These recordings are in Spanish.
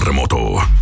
Remoto.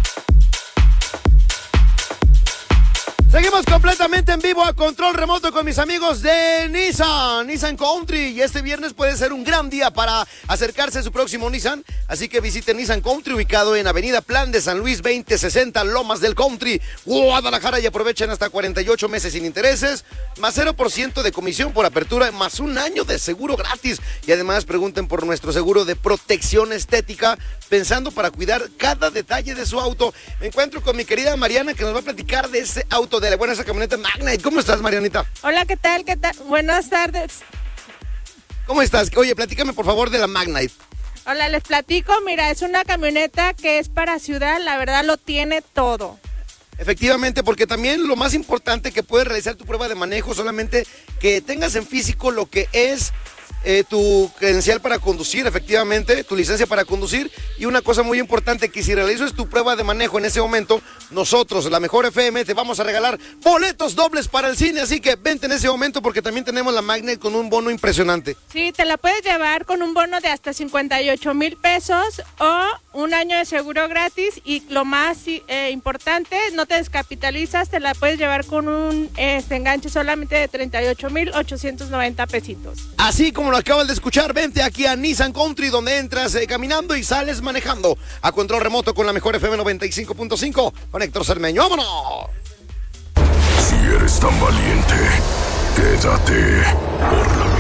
Seguimos completamente en vivo a Control Remoto con mis amigos de Nissan Country. Y este viernes puede ser un gran día para acercarse a su próximo Nissan. Así que visite Nissan Country, ubicado en Avenida Plan de San Luis 2060, Lomas del Country, Guadalajara. Y aprovechen hasta 48 meses sin intereses, más 0% de comisión por apertura, más un año de seguro gratis. Y además pregunten por nuestro seguro de protección estética, pensando para cuidar cada detalle de su auto. Me encuentro con mi querida Mariana, que nos va a platicar de ese auto de la buena, esa camioneta Magnite. ¿Cómo estás, Marianita? Hola, ¿qué tal? ¿Qué tal? Buenas tardes. ¿Cómo estás? Oye, platícame por favor de la Magnite. Hola, les platico. Mira, es una camioneta que es para ciudad, la verdad lo tiene todo. Efectivamente, porque también lo más importante que puedes realizar tu prueba de manejo, solamente que tengas en físico lo que es tu credencial para conducir, efectivamente, tu licencia para conducir. Y una cosa muy importante, que si realizas tu prueba de manejo en ese momento, nosotros, la Mejor FM, te vamos a regalar boletos dobles para el cine. Así que vente en ese momento, porque también tenemos la Magnite con un bono impresionante. Sí, te la puedes llevar con un bono de hasta 58,000 pesos o un año de seguro gratis. Y lo más importante, no te descapitalizas, te la puedes llevar con un enganche solamente de 38,890 pesitos. Así como lo acabas de escuchar, vente aquí a Nissan Country, donde entras caminando y sales manejando. A Control Remoto con la Mejor FM 95.5 con Héctor Cermeño. ¡Vámonos! Si eres tan valiente, quédate por la